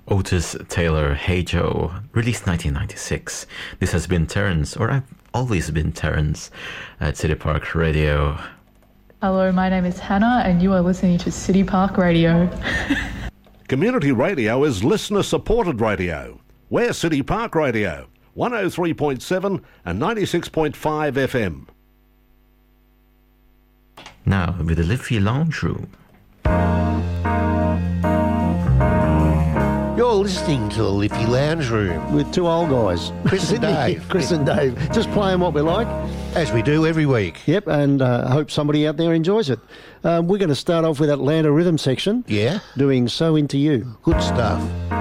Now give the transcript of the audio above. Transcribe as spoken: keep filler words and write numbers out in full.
Otis Taylor, Hey Joe, released nineteen ninety-six. This has been Terence, or I've always been Terence, at City Park Radio. Hello, my name is Hannah, and you are listening to City Park Radio. Community radio is listener-supported radio. We're City Park Radio, one oh three point seven and ninety-six point five F M. Now, with the Liffey Lounge Room. You're listening to the Liffey Lounge Room with two old guys, Chris and Dave. Chris and Dave, just playing what we like, as we do every week. Yep, and I uh, hope somebody out there enjoys it. Um, we're going to start off with Atlanta Rhythm section. Yeah, doing So Into You. Good stuff.